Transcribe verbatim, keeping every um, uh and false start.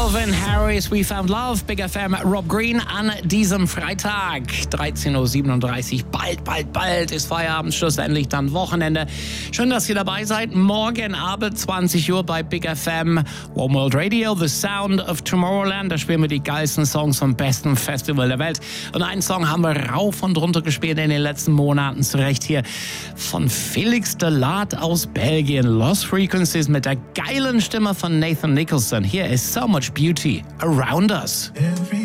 Calvin Harris, We Found Love, Big F M, Rob Green an diesem Freitag, dreizehn Uhr siebenunddreißig. Bald, bald, bald ist Feierabend, schlussendlich dann Wochenende. Schön, dass ihr dabei seid. Morgen Abend, zwanzig Uhr bei Big F M, One World Radio, The Sound of Tomorrowland. Da spielen wir die geilsten Songs vom besten Festival der Welt. Und einen Song haben wir rauf und runter gespielt in den letzten Monaten. Zurecht hier von Felix de Laat aus Belgien. Lost Frequencies mit der geilen Stimme von Nathan Nicholson. Here is So Much Beauty Around Us.